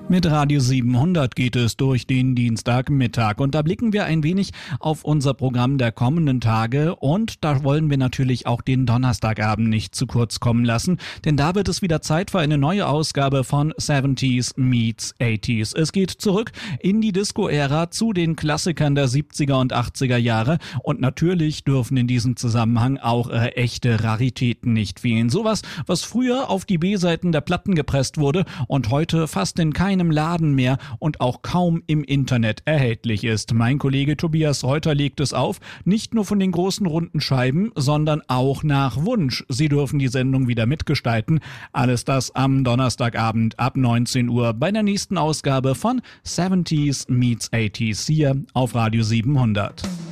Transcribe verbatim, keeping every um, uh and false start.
Mit Radio siebenhundert geht es durch den Dienstagmittag und da blicken wir ein wenig auf unser Programm der kommenden Tage und da wollen wir natürlich auch den Donnerstagabend nicht zu kurz kommen lassen, denn da wird es wieder Zeit für eine neue Ausgabe von siebziger meets achtziger. Es geht zurück in die Disco-Ära zu den Klassikern der siebziger und achtziger Jahre und natürlich dürfen in diesem Zusammenhang auch äh, echte Raritäten nicht fehlen. Sowas, was früher auf die B-Seiten der Platten gepresst wurde und heute fast in keinem Laden mehr und auch kaum im Internet erhältlich ist. Mein Kollege Tobias Reuter legt es auf, nicht nur von den großen runden Scheiben, sondern auch nach Wunsch. Sie dürfen die Sendung wieder mitgestalten. Alles das am Donnerstagabend ab neunzehn Uhr bei der nächsten Ausgabe von siebziger meets achtziger hier auf Radio siebenhundert.